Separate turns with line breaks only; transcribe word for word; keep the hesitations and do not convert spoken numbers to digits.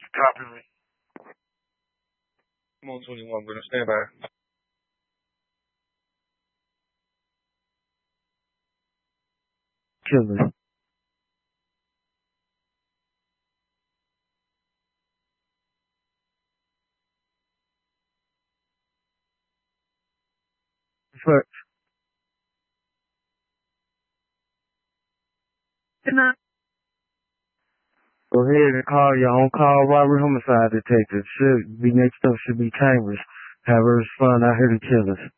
Copy me. I'm on twenty-one, but stand by.
Killers. First. Go ahead and call your on-call robbery homicide detective. Should be next up should be Chambers. Have her respond. I heard the killers.